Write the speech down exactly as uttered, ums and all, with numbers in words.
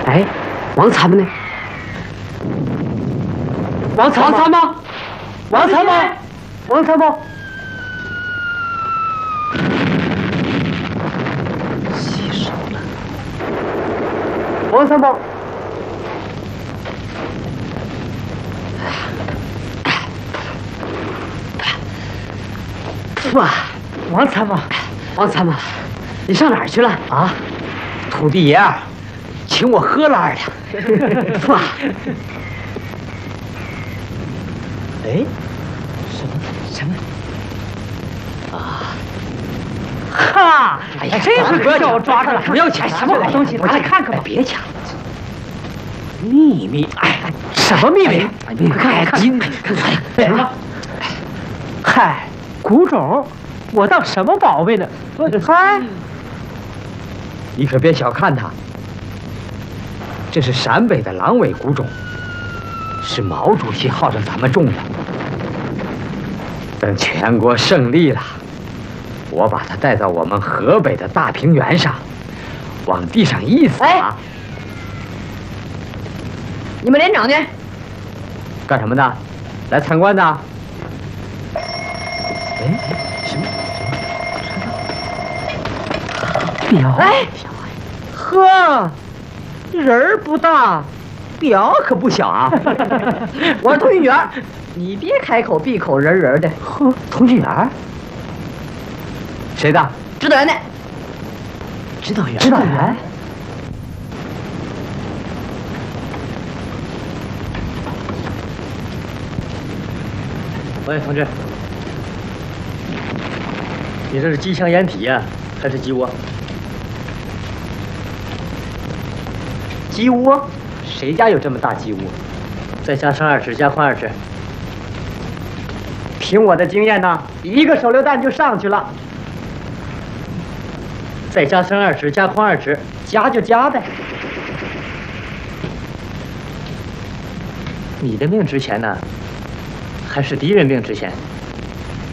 哎，王参谋呢？王参谋吗？王参谋，王参谋。 洗手了。 王参谋。哇，王参谋，王参谋，你上哪儿去了啊？ 土地爷啊，请我喝了的。 哇！ 哎，什么什么？啊！哈！哎呀，这回可叫我抓着了！不要抢， 什么好东西？拿来看看吧！ 别抢！秘密！哎，什么秘密？ 你看，看，看，看什么？ 嗨，古种，我当什么宝贝呢？嗨， 你可别小看它，这是陕北的狼尾古种，是毛主席号召咱们种的。等全国胜利了，我把它带到我们河北的大平原上，往地上一撒。 哎，你们连长呢？ 干什么的？来参观的？哎，什么什么？表？ 哎， 呵，人儿不大，表可不小啊！ 我是通讯员，你别开口闭口人人的。 呵，通讯员？谁的？ 指导员的。 指导员？ 指导员？ 喂，同志，你这是机枪掩体呀、啊，还是鸡窝？ 鸡窝？谁家有这么大鸡窝？ 再加上二尺，加宽二尺。 凭我的经验呢，一个手榴弹就上去了。 再加深二尺，加宽二尺， 加就加呗。 你的命值钱呢，还是敌人命值钱？